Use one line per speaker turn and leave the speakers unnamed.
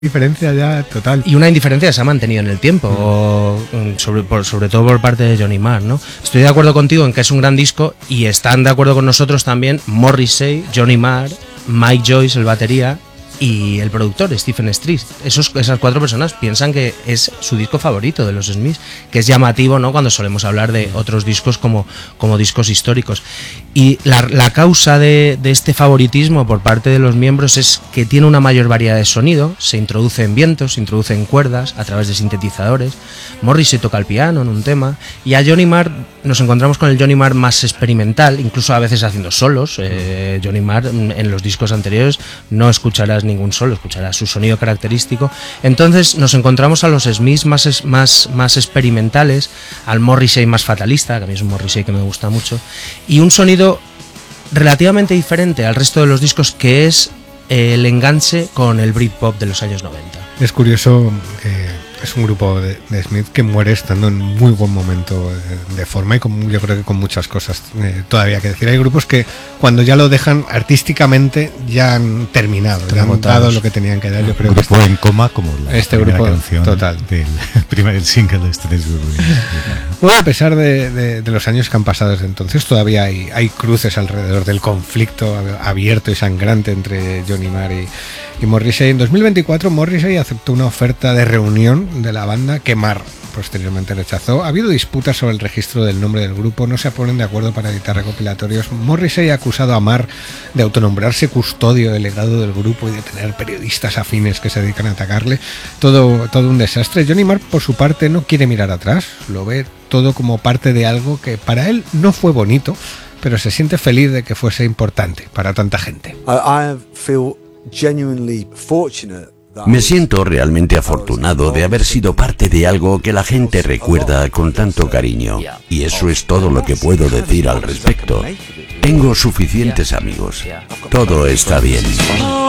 Diferencia ya total.
Y una indiferencia que se ha mantenido en el tiempo, sobre todo por parte de Johnny Marr, ¿no? Estoy de acuerdo contigo en que es un gran disco y están de acuerdo con nosotros también Morrissey, Johnny Marr, Mike Joyce, el batería, y el productor, Stephen Street. Esas cuatro personas piensan que es su disco favorito de los Smiths, que es llamativo, ¿no?, cuando solemos hablar de otros discos como discos históricos. Y la causa de este favoritismo por parte de los miembros es que tiene una mayor variedad de sonido, se introduce en vientos, se introduce en cuerdas a través de sintetizadores. Morrissey toca el piano en un tema, y a Johnny Marr nos encontramos con el Johnny Marr más experimental, incluso a veces haciendo solos. Johnny Marr en los discos anteriores no escucharás ningún solo, escucharás su sonido característico. Entonces nos encontramos a los Smiths más experimentales, al Morrissey más fatalista, que a mí es un Morrissey que me gusta mucho, y un sonido relativamente diferente al resto de los discos, que es el enganche con el Britpop de los años 90.
Es curioso que es un grupo de Smith que muere estando en muy buen momento de forma, y yo creo que con muchas cosas todavía que decir. Hay grupos que cuando ya lo dejan artísticamente ya han terminado, ya han dado lo que tenían que dar. Yo creo
grupo
que
en coma, como
este grupo
canción
total
del primer single de Tres Ruins.
Bueno, a pesar de los años que han pasado desde entonces, todavía hay cruces alrededor del conflicto abierto y sangrante entre Johnny Marr y Morrissey. En 2024 Morrissey aceptó una oferta de reunión de la banda que Marr posteriormente rechazó. Ha habido disputas sobre el registro del nombre del grupo, no se ponen de acuerdo para editar recopilatorios. Morrissey ha acusado a Marr de autonombrarse custodio del legado del grupo y de tener periodistas afines que se dedican a atacarle. Todo un desastre. Johnny Marr, por su parte, no quiere mirar atrás, lo ve todo como parte de algo que para él no fue bonito, pero se siente feliz de que fuese importante para tanta gente.
Me siento realmente afortunado de haber sido parte de algo que la gente recuerda con tanto cariño, y eso es todo lo que puedo decir al respecto. Tengo suficientes amigos. Todo está bien.